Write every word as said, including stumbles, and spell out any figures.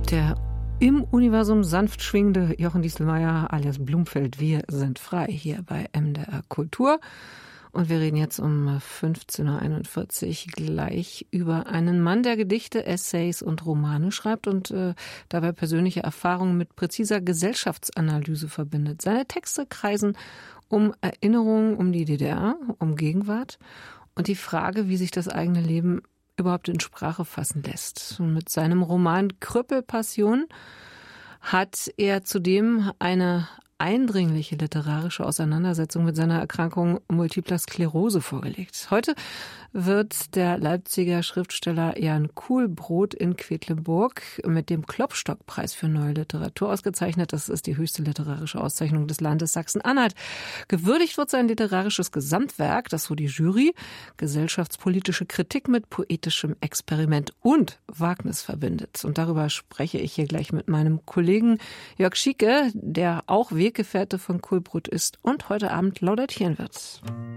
Der im Universum sanft schwingende Jochen Dieselmeier alias Blumfeld. Wir sind frei hier bei M D R Kultur. Und wir reden jetzt um fünfzehn Uhr einundvierzig gleich über einen Mann, der Gedichte, Essays und Romane schreibt und äh, dabei persönliche Erfahrungen mit präziser Gesellschaftsanalyse verbindet. Seine Texte kreisen um Erinnerungen um die D D R, um Gegenwart und die Frage, wie sich das eigene Leben überhaupt in Sprache fassen lässt. Und mit seinem Roman Krüppelpassion hat er zudem eine eindringliche literarische Auseinandersetzung mit seiner Erkrankung Multipler Sklerose vorgelegt. Heute wird der Leipziger Schriftsteller Jan Kuhlbrot in Quedlinburg mit dem Klopstock-Preis für neue Literatur ausgezeichnet. Das ist die höchste literarische Auszeichnung des Landes Sachsen-Anhalt. Gewürdigt wird sein literarisches Gesamtwerk, das so die Jury gesellschaftspolitische Kritik mit poetischem Experiment und Wagnis verbindet. Und darüber spreche ich hier gleich mit meinem Kollegen Jörg Schieke, der auch Weggefährte von Kuhlbrot ist und heute Abend laudatierend wird.